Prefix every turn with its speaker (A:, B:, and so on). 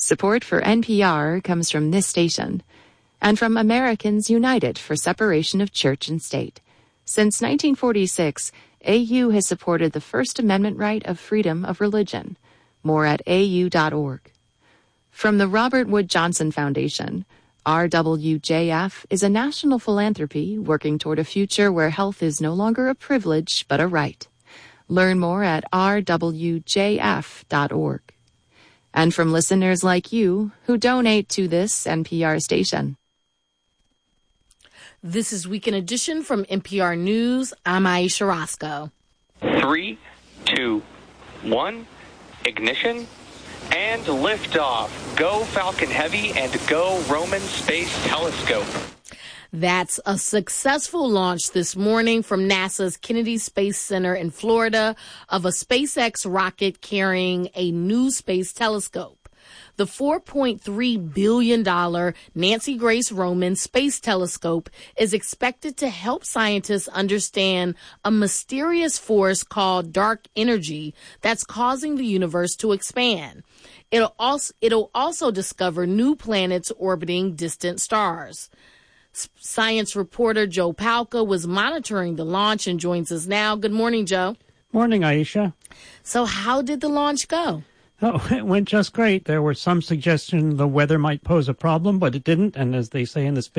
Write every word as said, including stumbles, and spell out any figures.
A: Support for N P R comes from this station and from Americans United for Separation of Church and State. Since nineteen forty-six, A U has supported the First Amendment right of freedom of religion. More at A U dot org. From the Robert Wood Johnson Foundation, R W J F is a national philanthropy working toward a future where health is no longer a privilege but a right. Learn more at R W J F dot org. And from listeners like you who donate to this N P R station.
B: This is Weekend Edition from N P R News. I'm Aisha Roscoe.
C: Three, two, one, ignition, and liftoff. Go Falcon Heavy and go Roman Space Telescope.
B: That's a successful launch this morning from NASA's Kennedy Space Center in Florida of a SpaceX rocket carrying a new space telescope. The four point three billion dollars Nancy Grace Roman Space Telescope is expected to help scientists understand a mysterious force called dark energy that's causing the universe to expand. It'll also, it'll also discover new planets orbiting distant stars. Science reporter Joe Palca was monitoring the launch and joins us now. Good morning, Joe.
D: Morning, Aisha.
B: So how did the launch go?
D: Oh, it went just great. There were some suggestion the weather might pose a problem, but it didn't. And as they say in this